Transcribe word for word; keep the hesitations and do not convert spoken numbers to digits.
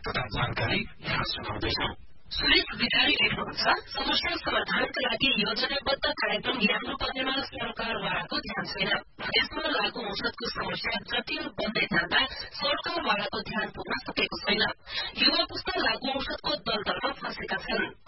तथा जानकारी यहाँ सुनाउँदैछौ। सुरेश विधारी लेख्नुहुन्छ, समस्या समाधानका लागि योजनाबद्ध कार्यक्रम ल्याउनुपर्नेमा सरकारवालाको ध्यान छैन। देशमा लागू औषधको समस्या जटिल बन्दै जाँदा सरकारवालाको ध्यान पुग्न सकेको छैन। युवा पुस्ता लागू औषधको दलदलमा फँसेका छन्।